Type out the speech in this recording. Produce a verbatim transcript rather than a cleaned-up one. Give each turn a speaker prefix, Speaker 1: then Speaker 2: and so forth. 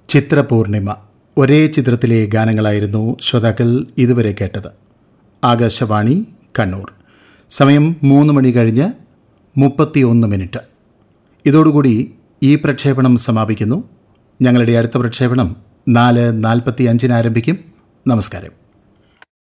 Speaker 1: ചിത്രപൂർണിമ. ഒരേ ചിത്രത്തിലെ ഗാനങ്ങളായിരുന്നു ശ്രോതാക്കൾ ഇതുവരെ കേട്ടത്. ആകാശവാണി കണ്ണൂർ. സമയം മൂന്ന് മണി കഴിഞ്ഞ് മുപ്പത്തി ഒന്ന് മിനിറ്റ്. ഇതോടുകൂടി ഈ പ്രക്ഷേപണം സമാപിക്കുന്നു. ഞങ്ങളുടെ അടുത്ത പ്രക്ഷേപണം നാല് നാൽപ്പത്തി അഞ്ചിന് ആരംഭിക്കും. നമസ്കാരം.